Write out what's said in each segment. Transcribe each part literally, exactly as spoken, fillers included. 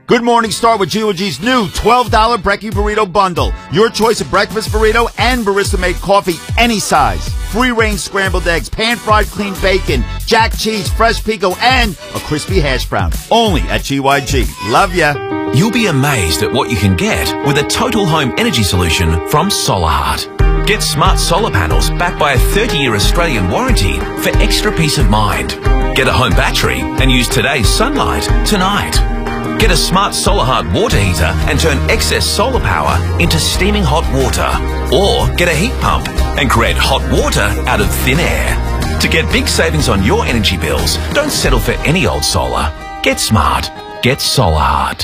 Good morning, start with G O G's new twelve dollar Brekkie Burrito Bundle. Your choice of breakfast burrito and barista-made coffee, any size. Free-range scrambled eggs, pan-fried clean bacon, jack cheese, fresh pico, and a crispy hash brown. Only at G Y G. Love ya. You'll be amazed at what you can get with a total home energy solution from SolarHeart. Get smart solar panels backed by a thirty year Australian warranty for extra peace of mind. Get a home battery and use today's sunlight tonight. Get a smart SolarHeart water heater and turn excess solar power into steaming hot water. Or get a heat pump and create hot water out of thin air. To get big savings on your energy bills, don't settle for any old solar. Get smart. Get SolarHeart.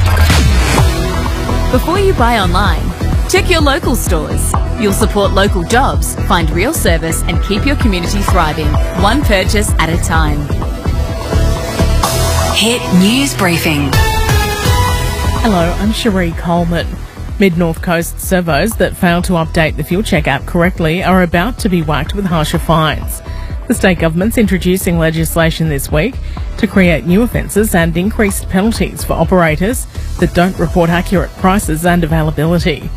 Before you buy online, check your local stores. You'll support local jobs, find real service and keep your community thriving, one purchase at a time. Hit News Briefing. Hello, I'm Cherie Coleman. Mid-North Coast servos that fail to update the Fuel Check app correctly are about to be whacked with harsher fines. The state government's introducing legislation this week to create new offences and increased penalties for operators that don't report accurate prices and availability.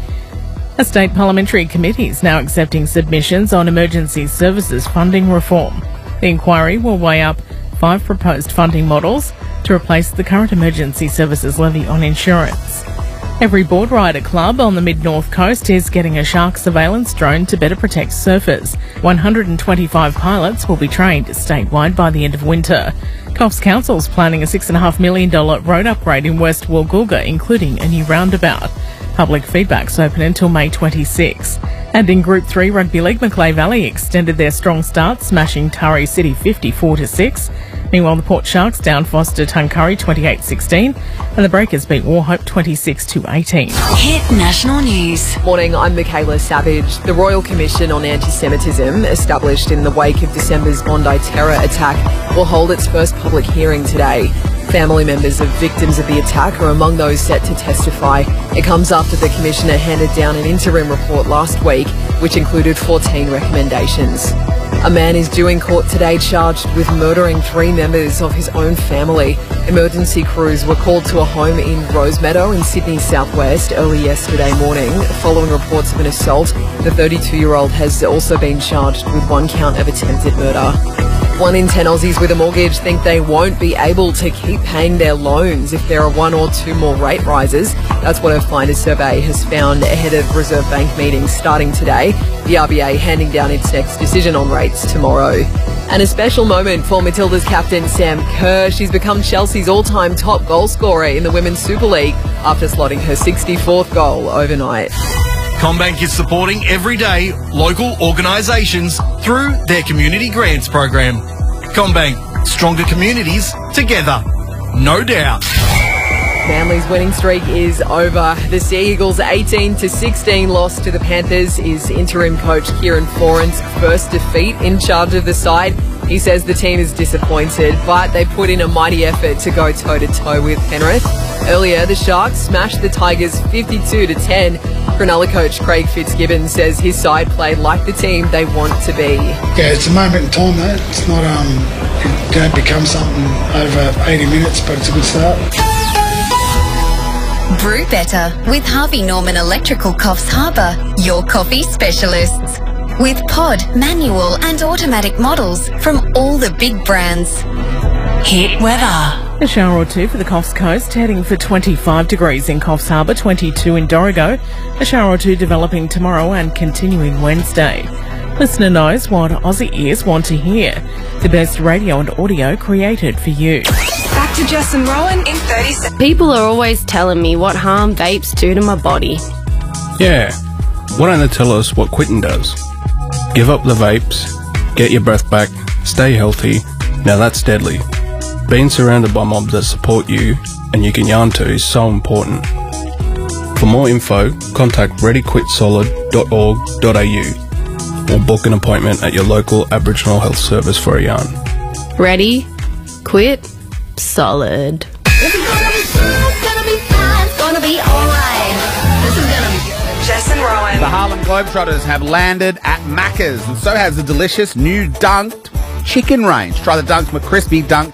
A state parliamentary committee is now accepting submissions on emergency services funding reform. The inquiry will weigh up five proposed funding models to replace the current emergency services levy on insurance. Every board rider club on the Mid-North Coast is getting a shark surveillance drone to better protect surfers. one hundred twenty-five pilots will be trained statewide by the end of winter. Coffs Council's planning a six point five million dollars road upgrade in West Woolgoolga, including a new roundabout. Public feedback's open until May twenty-sixth. And in Group three Rugby League, Macleay Valley extended their strong start, smashing Taree City fifty-four to six. Meanwhile, the Port Sharks down Foster Tuncurry twenty-eight sixteen, and the Breakers beat Warhope twenty-six to eighteen. Hit National News. Morning, I'm Michaela Savage. The Royal Commission on Anti-Semitism, established in the wake of December's Bondi terror attack, will hold its first public hearing today. Family members of victims of the attack are among those set to testify. It comes after the Commissioner handed down an interim report last week, which included fourteen recommendations. A man is due in court today charged with murdering three members of his own family. Emergency crews were called to a home in Rosemeadow in Sydney southwest early yesterday morning. Following reports of an assault, the thirty-two-year-old has also been charged with one count of attempted murder. One in ten Aussies with a mortgage think they won't be able to keep paying their loans if there are one or two more rate rises. That's what a Finder survey has found ahead of Reserve Bank meetings starting today. The R B A handing down its next decision on rates tomorrow. And a special moment for Matilda's captain Sam Kerr. She's become Chelsea's all-time top goal scorer in the Women's Super League after slotting her sixty-fourth goal overnight. CommBank is supporting everyday local organisations through their community grants program. CommBank, stronger communities together, no doubt. Manly's winning streak is over. The Sea Eagles' eighteen to sixteen loss to the Panthers is interim coach Kieran Foran's first defeat in charge of the side. He says the team is disappointed, but they put in a mighty effort to go toe-to-toe with Penrith. Earlier, the Sharks smashed the Tigers fifty-two to ten. Cronulla coach Craig Fitzgibbon says his side played like the team they want to be. Yeah, it's a moment in time, mate. It's not, um, it don't become something over eighty minutes, but it's a good start. Brew better with Harvey Norman Electrical Coffs Harbour, your coffee specialists. With pod, manual and automatic models from all the big brands. Hit weather. A shower or two for the Coffs Coast, heading for twenty-five degrees in Coffs Harbour, twenty-two in Dorrigo. A shower or two developing tomorrow and continuing Wednesday. Listener knows what Aussie ears want to hear. The best radio and audio created for you. Back to Jess and Rowan in thirty seconds. People are always telling me what harm vapes do to my body. Yeah, why don't they tell us what quitting does? Give up the vapes, get your breath back, stay healthy. Now that's deadly. Being surrounded by mobs that support you and you can yarn to is so important. For more info, contact ready quit solid dot org dot a u or book an appointment at your local Aboriginal Health Service for a yarn. Ready, quit, solid. Jess and Rowan. The Harlem Globetrotters have landed at Macca's, and so has the delicious new dunked chicken range. Try the Dunked McCrispy Dunked